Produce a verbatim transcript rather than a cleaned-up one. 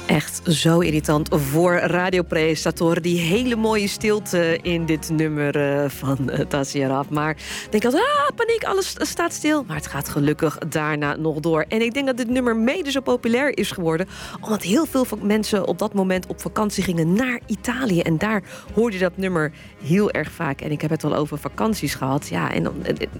Echt zo irritant voor radiopresentatoren. Die hele mooie stilte in dit nummer uh, van uh, Tassia Raf. Maar ik denk altijd, ah, paniek, alles staat stil. Maar het gaat gelukkig daarna nog door. En ik denk dat dit nummer mede zo populair is geworden, omdat heel veel mensen op dat moment op vakantie gingen naar Italië. En daar hoorde je dat nummer heel erg vaak. En ik heb het al over vakanties gehad. Ja, en